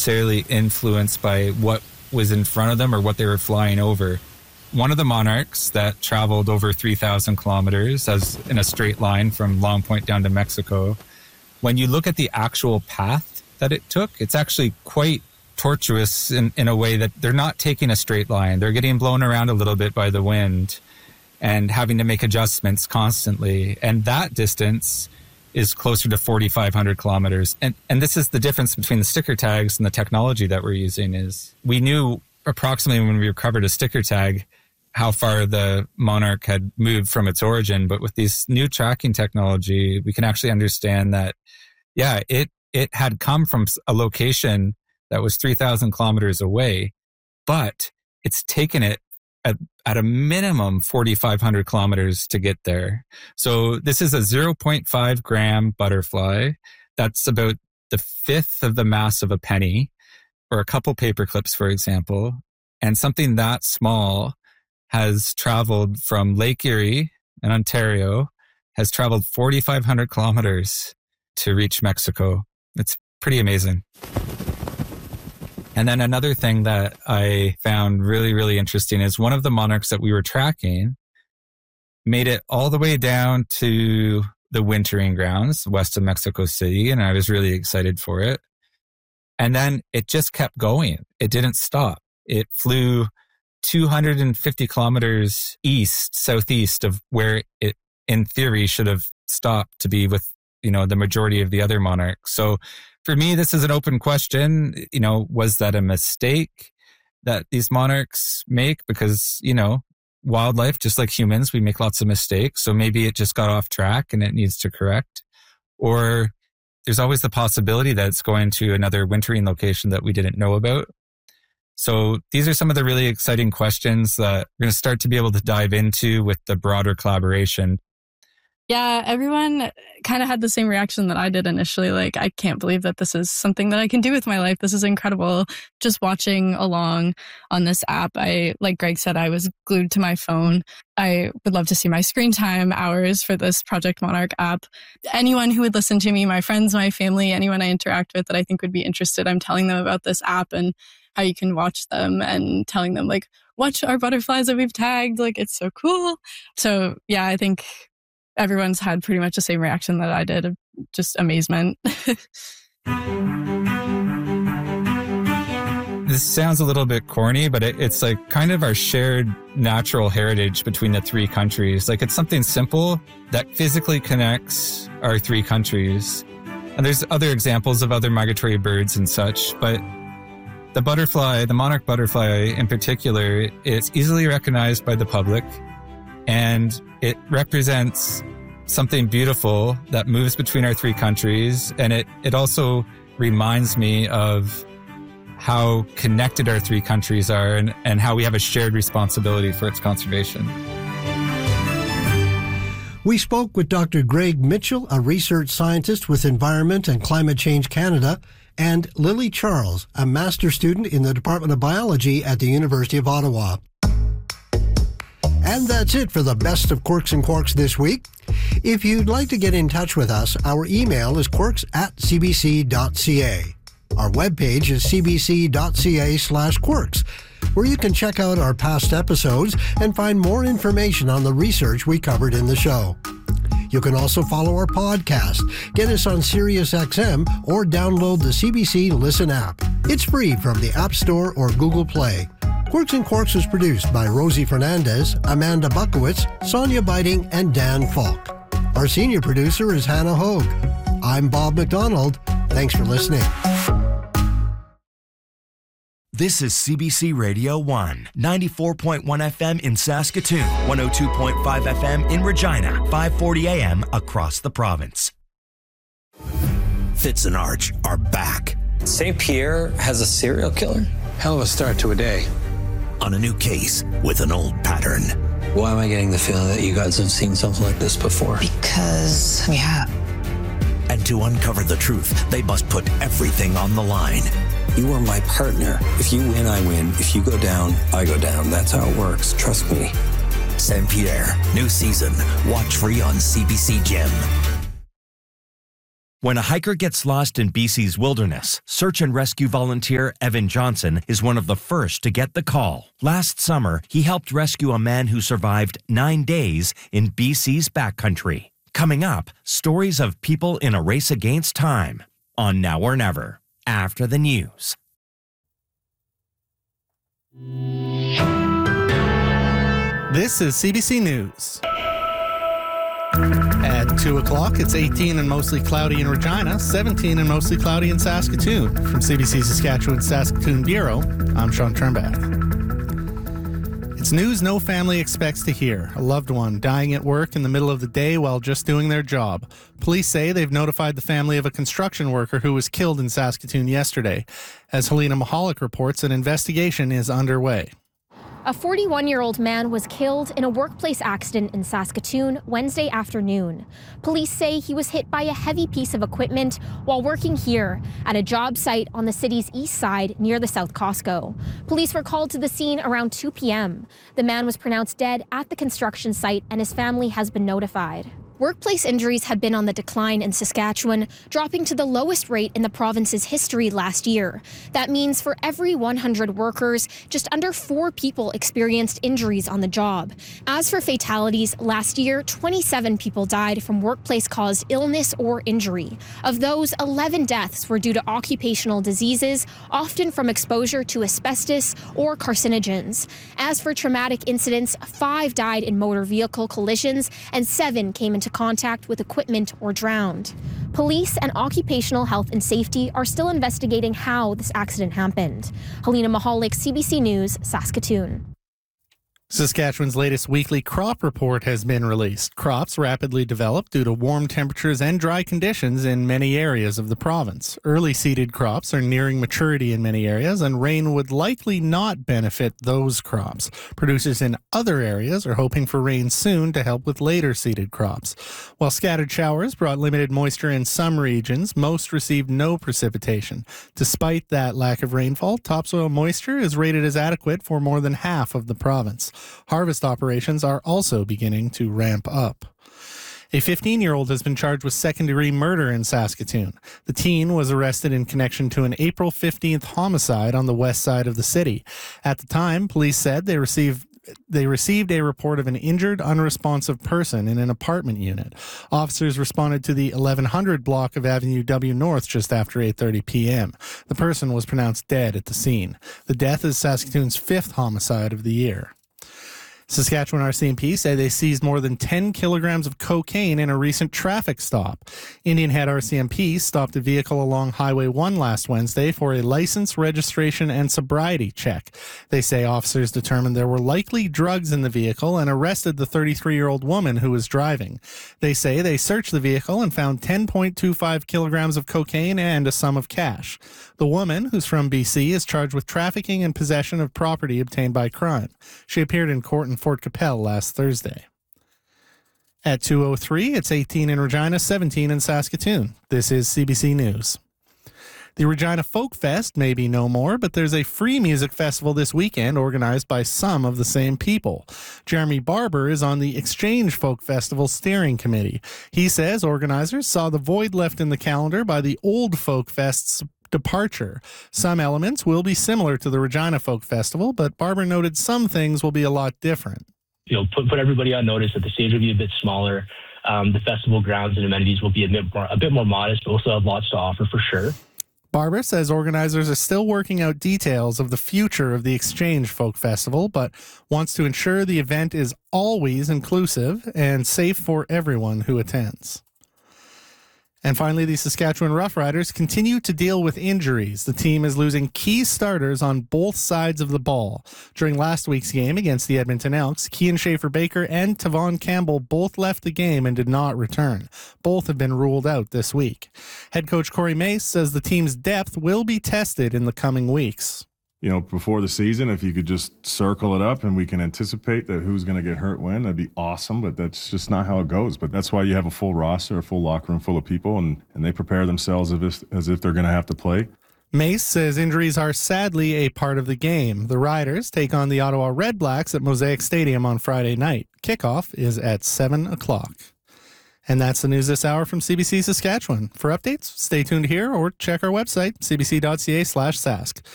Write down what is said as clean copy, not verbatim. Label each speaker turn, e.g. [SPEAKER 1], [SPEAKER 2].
[SPEAKER 1] necessarily influenced by what was in front of them or what they were flying over. One of the monarchs that traveled over 3,000 kilometers as in a straight line from Long Point down to Mexico, when you look at the actual path that it took, it's actually quite tortuous in a way that they're not taking a straight line. They're getting blown around a little bit by the wind and having to make adjustments constantly. And that distance is closer to 4,500 kilometers. And this is the difference between the sticker tags and the technology that we're using is we knew approximately when we recovered a sticker tag how far the Monarch had moved from its origin. But with this new tracking technology, we can actually understand that, yeah, it had come from a location that was 3,000 kilometers away, but it's taken it at a minimum 4,500 kilometers to get there. So this is a 0.5 gram butterfly. That's about the fifth of the mass of a penny or a couple paper clips, for example. And something that small has traveled from Lake Erie in Ontario, has traveled 4,500 kilometers to reach Mexico. It's pretty amazing. And then another thing that I found really, really interesting is one of the monarchs that we were tracking made it all the way down to the wintering grounds west of Mexico City, and I was really excited for it. And then it just kept going. It didn't stop. It flew 250 kilometers southeast of where it, in theory, should have stopped to be with, the majority of the other monarchs. So for me, this is an open question. Was that a mistake that these monarchs make? Because, wildlife, just like humans, we make lots of mistakes. So maybe it just got off track and it needs to correct. Or there's always the possibility that it's going to another wintering location that we didn't know about. So these are some of the really exciting questions that we're going to start to be able to dive into with the broader collaboration.
[SPEAKER 2] Yeah, everyone kind of had the same reaction that I did initially. Like, I can't believe that this is something that I can do with my life. This is incredible. Just watching along on this app, like Greg said, I was glued to my phone. I would love to see my screen time hours for this Project Monarch app. Anyone who would listen to me, my friends, my family, anyone I interact with that I think would be interested, I'm telling them about this app and how you can watch them and telling them, like, watch our butterflies that we've tagged. Like, it's so cool. So yeah, I think everyone's had pretty much the same reaction that I did, of just amazement.
[SPEAKER 1] This sounds a little bit corny, but it's like kind of our shared natural heritage between the three countries. Like, it's something simple that physically connects our three countries. And there's other examples of other migratory birds and such, but the butterfly, the monarch butterfly in particular, it's easily recognized by the public. And it represents something beautiful that moves between our three countries. And it also reminds me of how connected our three countries are and how we have a shared responsibility for its conservation.
[SPEAKER 3] We spoke with Dr. Greg Mitchell, a research scientist with Environment and Climate Change Canada, and Lily Charles, a master's student in the Department of Biology at the University of Ottawa. And that's it for the best of Quirks and Quarks this week. If you'd like to get in touch with us, our email is quirks@cbc.ca. Our webpage is cbc.ca/quirks, where you can check out our past episodes and find more information on the research we covered in the show. You can also follow our podcast, get us on SiriusXM, or download the CBC Listen app. It's free from the App Store or Google Play. Quirks and Quarks was produced by Rosie Fernandez, Amanda Buckowitz, Sonia Biting, and Dan Falk. Our senior producer is Hannah Hogue. I'm Bob McDonald. Thanks for listening.
[SPEAKER 4] This is CBC Radio 1, 94.1 FM in Saskatoon, 102.5 FM in Regina, 540 AM across the province.
[SPEAKER 5] Fitz and Arch are back.
[SPEAKER 6] St. Pierre has a serial killer? Hell of a start to a day.
[SPEAKER 5] On a new case with an old pattern.
[SPEAKER 6] Why am I getting the feeling that you guys have seen something like this before?
[SPEAKER 7] Because we have.
[SPEAKER 5] And to uncover the truth, they must put everything on the line.
[SPEAKER 6] You are my partner. If you win, I win. If you go down, I go down. That's how it works. Trust me.
[SPEAKER 5] St. Pierre, new season. Watch free on CBC Gem.
[SPEAKER 4] When a hiker gets lost in BC's wilderness, search and rescue volunteer Evan Johnson is one of the first to get the call. Last summer, he helped rescue a man who survived 9 days in BC's backcountry. Coming up, stories of people in a race against time on Now or Never, after the news.
[SPEAKER 8] This is CBC News. At 2 o'clock, it's 18 and mostly cloudy in Regina, 17 and mostly cloudy in Saskatoon. From CBC Saskatchewan-Saskatoon Bureau, I'm Sean Turnbath. It's news no family expects to hear. A loved one dying at work in the middle of the day while just doing their job. Police say they've notified the family of a construction worker who was killed in Saskatoon yesterday. As Helena Mahalik reports, an investigation is underway.
[SPEAKER 9] A 41-year-old man was killed in a workplace accident in Saskatoon Wednesday afternoon. Police say he was hit by a heavy piece of equipment while working here at a job site on the city's east side near the South Costco. Police were called to the scene around 2 p.m. The man was pronounced dead at the construction site and his family has been notified. Workplace injuries have been on the decline in Saskatchewan, dropping to the lowest rate in the province's history last year. That means for every 100 workers, just under 4 people experienced injuries on the job. As for fatalities, last year, 27 people died from workplace-caused illness or injury. Of those, 11 deaths were due to occupational diseases, often from exposure to asbestos or carcinogens. As for traumatic incidents, 5 died in motor vehicle collisions and 7 came into contact with equipment or drowned. Police and Occupational Health and Safety are still investigating how this accident happened. Helena Mahalik, CBC News, Saskatoon.
[SPEAKER 8] Saskatchewan's latest weekly crop report has been released. Crops rapidly develop due to warm temperatures and dry conditions in many areas of the province. Early seeded crops are nearing maturity in many areas, and rain would likely not benefit those crops. Producers in other areas are hoping for rain soon to help with later seeded crops. While scattered showers brought limited moisture in some regions, most received no precipitation. Despite that lack of rainfall, topsoil moisture is rated as adequate for more than half of the province. Harvest operations are also beginning to ramp up. A 15-year-old has been charged with second-degree murder in Saskatoon. The teen was arrested in connection to an April 15th homicide on the west side of the city. At the time, police said they received a report of an injured, unresponsive person in an apartment unit. Officers responded to the 1100 block of Avenue W North just after 8:30 p.m. The person was pronounced dead at the scene. The death is Saskatoon's 5th homicide of the year. Saskatchewan RCMP say they seized more than 10 kilograms of cocaine in a recent traffic stop. Indian Head RCMP stopped a vehicle along Highway 1 last Wednesday for a license, registration, and sobriety check. They say officers determined there were likely drugs in the vehicle and arrested the 33-year-old woman who was driving. They say they searched the vehicle and found 10.25 kilograms of cocaine and a sum of cash. The woman, who's from BC, is charged with trafficking and possession of property obtained by crime. She appeared in court in Fort Capel last Thursday. At 2:03, it's 18 in Regina, 17 in Saskatoon. This is CBC News. The Regina Folk Fest may be no more, but there's a free music festival this weekend organized by some of the same people. Jeremy Barber is on the Exchange Folk Festival steering committee. He says organizers saw the void left in the calendar by the old Folk Fest's departure. Some elements will be similar to the Regina Folk Festival, but Barber noted some things will be a lot different.
[SPEAKER 10] Put everybody on notice that the stage will be a bit smaller. The festival grounds and amenities will be a bit more modest, but also have lots to offer for sure.
[SPEAKER 8] Barber says organizers are still working out details of the future of the Exchange Folk Festival, but wants to ensure the event is always inclusive and safe for everyone who attends. And finally, the Saskatchewan Roughriders continue to deal with injuries. The team is losing key starters on both sides of the ball. During last week's game against the Edmonton Elks, Cian Schaefer-Baker and Tavon Campbell both left the game and did not return. Both have been ruled out this week. Head coach Corey Mace says the team's depth will be tested in the coming weeks.
[SPEAKER 11] Before the season, if you could just circle it up and we can anticipate that who's going to get hurt when, that'd be awesome, but that's just not how it goes. But that's why you have a full roster, a full locker room full of people, and they prepare themselves as if they're going to have to play.
[SPEAKER 8] Mace says injuries are sadly a part of the game. The Riders take on the Ottawa Red Blacks at Mosaic Stadium on Friday night. Kickoff is at 7 o'clock. And that's the news this hour from CBC Saskatchewan. For updates, stay tuned here or check our website, cbc.ca/sask.